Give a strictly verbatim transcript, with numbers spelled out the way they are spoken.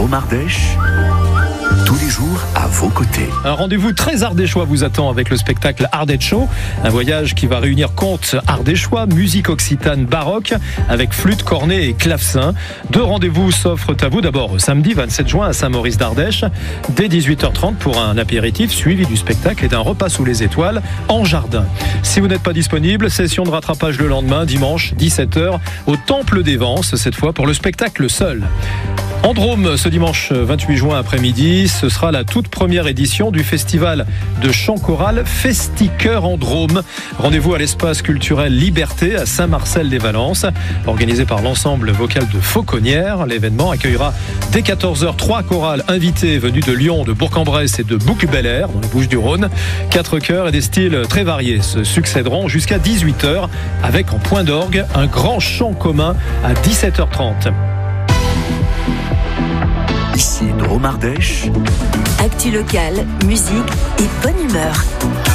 Drôme Ardèche, tous les jours à vos côtés. Un rendez-vous très ardéchois vous attend avec le spectacle Ardèche Show, un voyage qui va réunir contes ardéchois, musique occitane baroque avec flûte, cornet et clavecin. Deux rendez-vous s'offrent à vous. D'abord samedi vingt-sept juin à Saint-Maurice d'Ardèche dès dix-huit heures trente pour un apéritif suivi du spectacle et d'un repas sous les étoiles en jardin. Si vous n'êtes pas disponible, session de rattrapage le lendemain, dimanche dix-sept heures au Temple des Vences, cette fois pour le spectacle seul. En Drôme, ce dimanche vingt-huit juin après-midi, ce sera la toute première édition du festival de chant choral Festi-Cœur en Drôme. Rendez-vous à l'espace culturel Liberté à Saint-Marcel-des-Valences, organisé par l'ensemble vocal de Fauconnières. L'événement accueillera dès quatorze heures trois chorales invitées venues de Lyon, de Bourg-en-Bresse et de Bouc-Bel-Air, dans les Bouches-du-Rhône. Quatre chœurs et des styles très variés se succéderont jusqu'à dix-huit heures, avec en point d'orgue un grand chant commun à dix-sept heures trente. Ici Drôme Ardèche. Actu locale, musique et bonne humeur.